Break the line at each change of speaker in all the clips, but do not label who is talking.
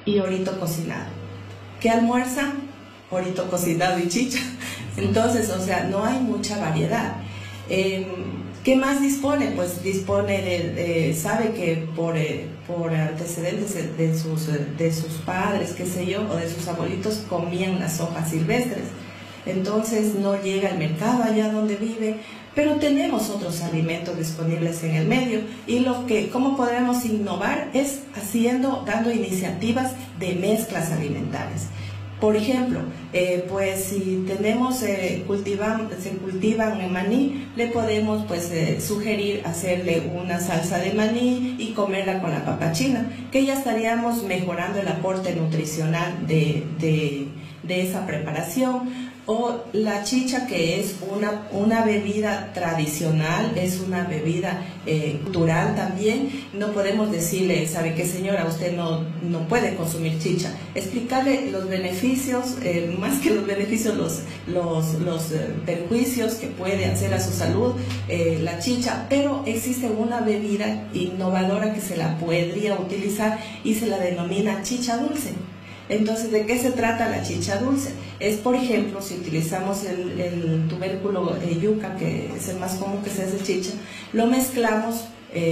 y orito cocinado. ¿Qué almuerzan? Orito cocinado y chicha. Entonces, o sea, no hay mucha variedad. ¿Qué más dispone? Pues dispone sabe que por antecedentes de sus padres, qué sé yo, o de sus abuelitos, comían las hojas silvestres. Entonces no llega al mercado allá donde vive, pero tenemos otros alimentos disponibles en el medio, y cómo podemos innovar es dando iniciativas de mezclas alimentarias. Por ejemplo, pues si se cultivan maní, le podemos sugerir hacerle una salsa de maní y comerla con la papa china, que ya estaríamos mejorando el aporte nutricional de esa preparación. O la chicha, que es una bebida tradicional, es una bebida cultural también. No podemos decirle, ¿sabe qué, señora? Usted no puede consumir chicha. Explicarle los beneficios, más que los beneficios, los perjuicios que puede hacer a su salud la chicha. Pero existe una bebida innovadora que se la podría utilizar y se la denomina chicha dulce. Entonces, ¿de qué se trata la chicha dulce? Es, por ejemplo, si utilizamos el tubérculo yuca, que es el más común que se hace chicha, lo mezclamos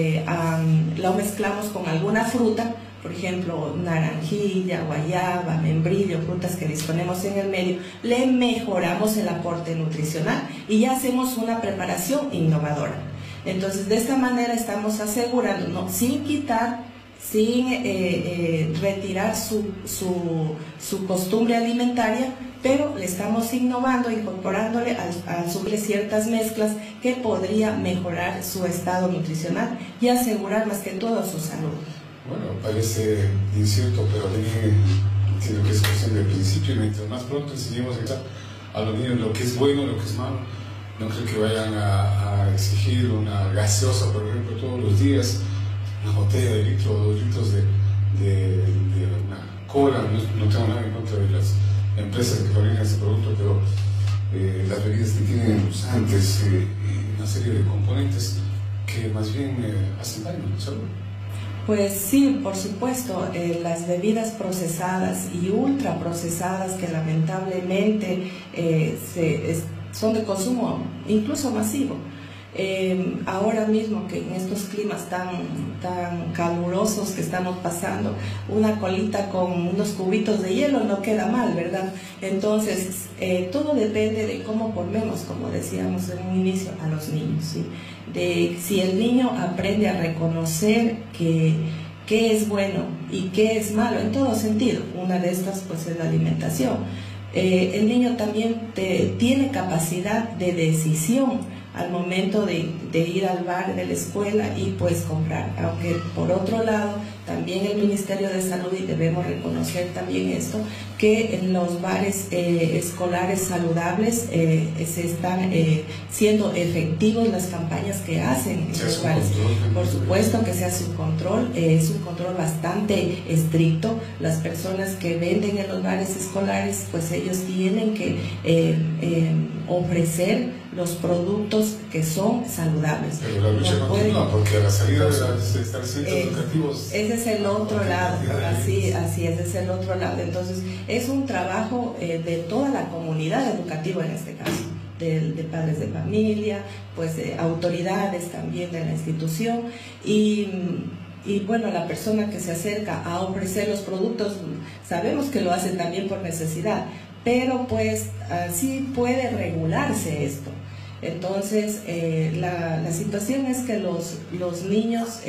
con alguna fruta, por ejemplo, naranjilla, guayaba, membrillo, frutas que disponemos en el medio, le mejoramos el aporte nutricional y ya hacemos una preparación innovadora. Entonces, de esta manera estamos asegurando, sin retirar su costumbre alimentaria, pero le estamos innovando, incorporándole a su ciertas mezclas que podría mejorar su estado nutricional y asegurar más que todo su salud.
Bueno, parece incierto, pero entiendo que es cuestión del principio, y mientras más pronto enseñemos a los niños lo que es bueno, lo que es malo. No creo que vayan a exigir una gaseosa, por ejemplo, todos los días, una botella de litro o 2 litros de una cola. No tengo nada en contra de las empresas que fabrican ese producto, pero las bebidas que tienen endulzantes y una serie de componentes que más bien hacen daño a la salud.
Pues sí, por supuesto, las bebidas procesadas y ultraprocesadas que lamentablemente son de consumo incluso masivo. Ahora mismo, que en estos climas tan calurosos que estamos pasando, una colita con unos cubitos de hielo no queda mal, ¿verdad? Entonces, todo depende de cómo formemos, como decíamos en un inicio, a los niños, ¿sí? De si el niño aprende a reconocer qué es bueno y qué es malo en todo sentido. Una de estas pues es la alimentación. El niño también tiene capacidad de decisión al momento de ir al bar de la escuela y pues comprar, aunque por otro lado también el Ministerio de Salud, y debemos reconocer también esto, que en los bares escolares saludables se están siendo efectivos las campañas que hacen en los bares. Por supuesto que se hace un control, es un control bastante estricto. Las personas que venden en los bares escolares, pues ellos tienen que ofrecer los productos que son saludables.
Pero la lucha continúa, porque a la salida de los establecimientos educativos...
Ese es el otro lado, así es, ese es el otro lado. Entonces, es un trabajo de toda la comunidad educativa en este caso, de padres de familia, pues de autoridades también de la institución, y bueno, la persona que se acerca a ofrecer los productos, sabemos que lo hacen también por necesidad, pero pues sí puede regularse esto. Entonces, la situación es que los niños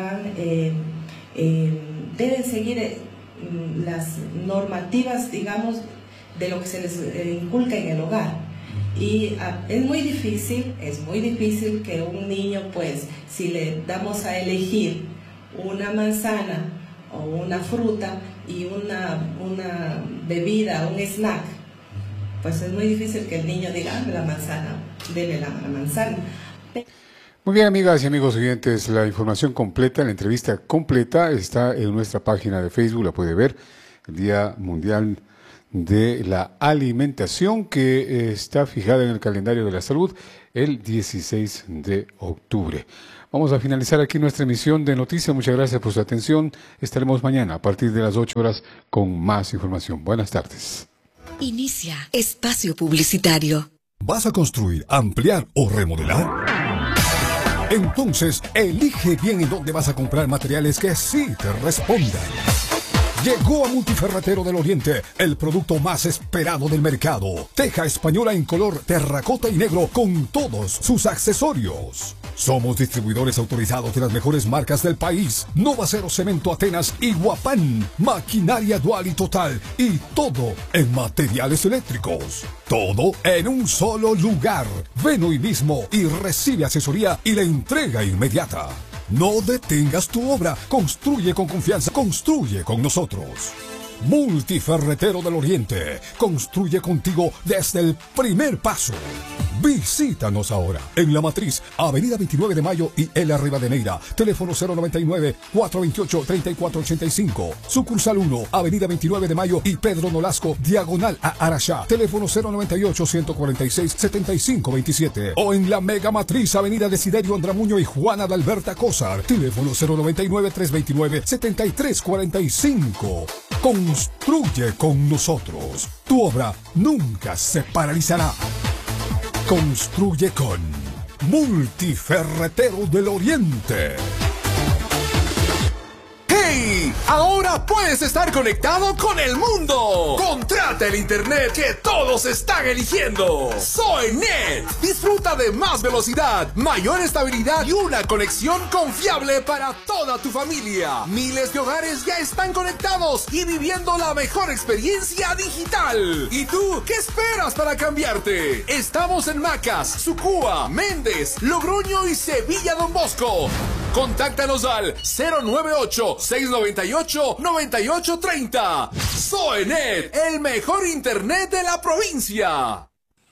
deben seguir las normativas, digamos, de lo que se les inculca en el hogar. Y es muy difícil que un niño, pues, si le damos a elegir una manzana o una fruta y una bebida, un snack, pues es muy difícil que el niño diga, la manzana, dele la manzana.
Muy bien, amigas y amigos oyentes, la información completa, la entrevista completa está en nuestra página de Facebook, la puede ver, el Día Mundial de la Alimentación, que está fijada en el calendario de la salud el 16 de octubre. Vamos a finalizar aquí nuestra emisión de noticias. Muchas gracias por su atención. Estaremos mañana a partir de las 8 horas con más información. Buenas tardes.
Inicia espacio publicitario.
¿Vas a construir, ampliar o remodelar? Entonces, elige bien en dónde vas a comprar materiales que sí te respondan. Llegó a Multiferretero del Oriente el producto más esperado del mercado. Teja española en color terracota y negro con todos sus accesorios. Somos distribuidores autorizados de las mejores marcas del país. Novacero Cemento Atenas y Guapán. Maquinaria Dual y Total. Y todo en materiales eléctricos. Todo en un solo lugar. Ven hoy mismo y recibe asesoría y la entrega inmediata. No detengas tu obra. Construye con confianza. Construye con nosotros. Multiferretero del Oriente. Construye contigo desde el primer paso. Visítanos ahora en La Matriz, Avenida 29 de Mayo y El Rivadeneira. Teléfono 099-428-3485. Sucursal 1, Avenida 29 de Mayo y Pedro Nolasco, diagonal a Araxá. Teléfono 098-146-7527. O en La Mega Matriz, Avenida Desiderio Andramuño y Juana de Alberta Cózar. Teléfono 099-329-7345. Construye con nosotros. Tu obra nunca se paralizará. Construye con Multiferretero del Oriente.
¡Hey! Ahora puedes estar conectado con el mundo. Contrata el internet que todos están eligiendo. SoyNet. Disfruta de más velocidad, mayor estabilidad y una conexión confiable para toda tu familia. Miles de hogares ya están conectados y viviendo la mejor experiencia digital. ¿Y tú qué esperas para cambiarte? Estamos en Macas, Sucúa, Méndez, Logroño y Sevilla Don Bosco. Contáctanos al 098-698-9830. SoyNet, el mejor internet de la provincia.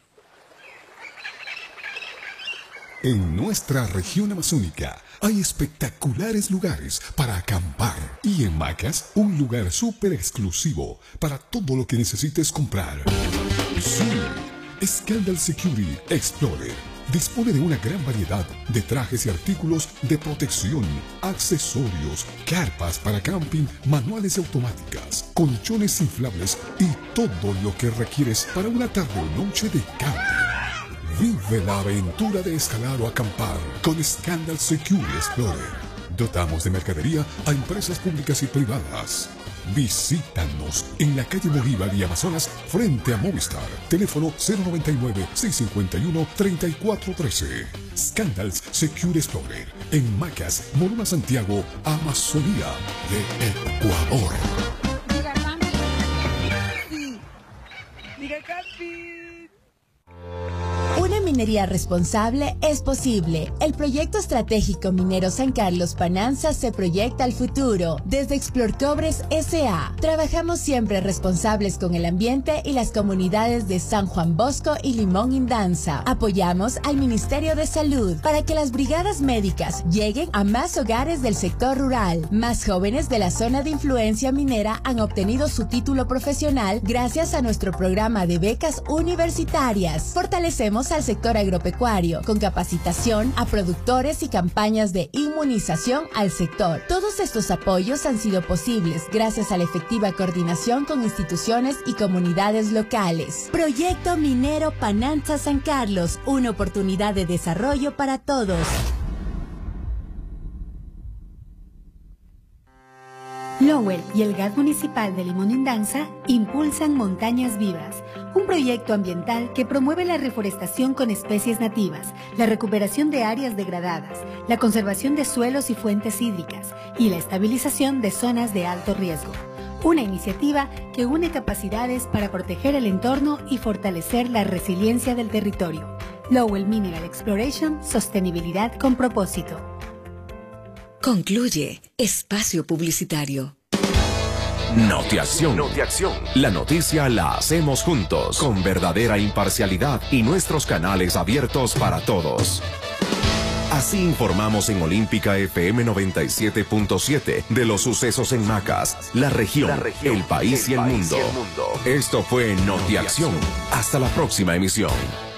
En nuestra región amazónica hay espectaculares lugares para acampar. Y en Macas, un lugar súper exclusivo para todo lo que necesites comprar. Sí, Scandal Security Explorer dispone de una gran variedad de trajes y artículos de protección, accesorios, carpas para camping, manuales y automáticas, colchones inflables y todo lo que requieres para una tarde o noche de camping. Vive la aventura de escalar o acampar con Scandal Security Explorer. Dotamos de mercadería a empresas públicas y privadas. Visítanos en la calle Bolívar y Amazonas frente a Movistar. Teléfono 099-651-3413. Scandals Secure Explorer en Macas, Morona, Santiago, Amazonía de Ecuador.
Una minería responsable es posible. El proyecto estratégico minero San Carlos Pananza se proyecta al futuro. Desde Explorcobres S.A. trabajamos siempre responsables con el ambiente y las comunidades de San Juan Bosco y Limón Indanza. Apoyamos al Ministerio de Salud para que las brigadas médicas lleguen a más hogares del sector rural. Más jóvenes de la zona de influencia minera han obtenido su título profesional gracias a nuestro programa de becas universitarias. Fortalecemos al sector agropecuario con capacitación a productores y campañas de inmunización al sector. Todos estos apoyos han sido posibles gracias a la efectiva coordinación con instituciones y comunidades locales. Proyecto Minero Pananza San Carlos, una oportunidad de desarrollo para todos.
Lowell y el GAT Municipal de Limón Indanza impulsan Montañas Vivas, un proyecto ambiental que promueve la reforestación con especies nativas, la recuperación de áreas degradadas, la conservación de suelos y fuentes hídricas y la estabilización de zonas de alto riesgo. Una iniciativa que une capacidades para proteger el entorno y fortalecer la resiliencia del territorio. Lowell Mineral Exploration, sostenibilidad con propósito.
Concluye espacio publicitario.
Notiacción. La noticia la hacemos juntos, con verdadera imparcialidad y nuestros canales abiertos para todos. Así informamos en Olímpica FM 97.7 de los sucesos en Macas, la región, el país y el mundo. Esto fue Notiacción. Hasta la próxima emisión.